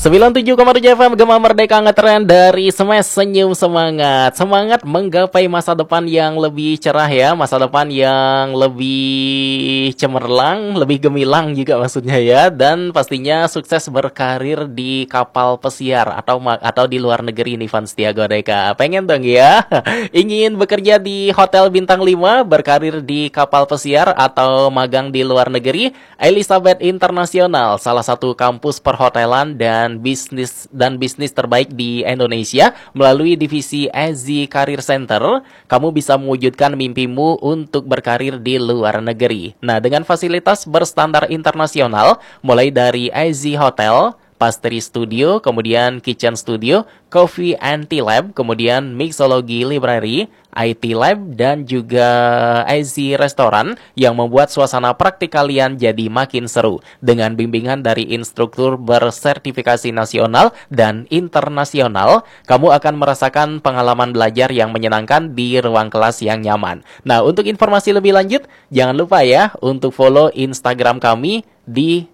97,7 FM Gema Merdeka ngetren dari Smash Senyum Semangat. Semangat menggapai masa depan yang lebih cerah ya, masa depan yang lebih cemerlang, lebih gemilang juga maksudnya ya. Dan pastinya sukses berkarir di kapal pesiar atau di luar negeri nih fans Setia Godeka. Pengen dong ya? Ingin bekerja di Hotel Bintang 5, berkarir di kapal pesiar atau magang di luar negeri? Elizabeth Internasional, salah satu kampus perhotelan dan bisnis terbaik di Indonesia, melalui divisi AZ Career Center, kamu bisa mewujudkan mimpimu untuk berkarir di luar negeri. Nah, dengan fasilitas berstandar internasional, mulai dari AZ Hotel, Pastry Studio, kemudian Kitchen Studio, Coffee and Tea Lab, kemudian Mixology Library, IT Lab, dan juga AZ Restoran yang membuat suasana praktik kalian jadi makin seru. Dengan bimbingan dari instruktur bersertifikasi nasional dan internasional, kamu akan merasakan pengalaman belajar yang menyenangkan di ruang kelas yang nyaman. Nah, untuk informasi lebih lanjut, jangan lupa ya untuk follow Instagram kami di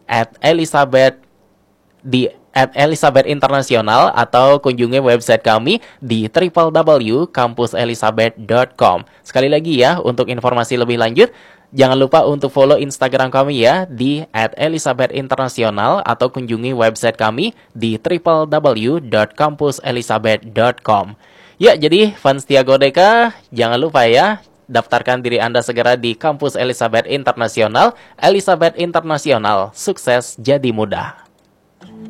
@Elizabeth Internasional atau kunjungi website kami di www.kampuselizabeth.com. Sekali lagi ya, untuk informasi lebih lanjut, jangan lupa untuk follow Instagram kami ya di @Elizabeth Internasional atau kunjungi website kami di www.kampuselizabeth.com. Ya, jadi fans Setia Godeka, jangan lupa ya, daftarkan diri Anda segera di Kampus Elizabeth Internasional. Elizabeth Internasional, sukses jadi mudah.